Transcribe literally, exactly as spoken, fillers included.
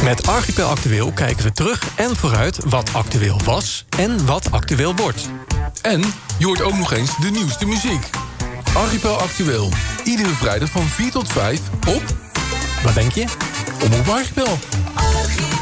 Met Archipel Actueel kijken we terug en vooruit wat actueel was en wat actueel wordt. En je hoort ook nog eens de nieuwste muziek. Archipel Actueel. Iedere vrijdag van vier tot vijf op... Wat denk je? Omroep Archipel. Archipel.